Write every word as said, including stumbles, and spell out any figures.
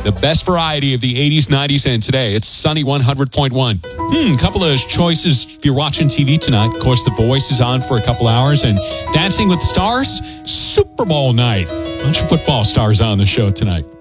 The best variety of the eighties, nineties, and today. It's Sunny one hundred point one. Hmm, a couple of choices if you're watching T V tonight. Of course, The Voice is on for a couple hours. And Dancing with the Stars, Super Bowl night. A bunch of football stars on the show tonight.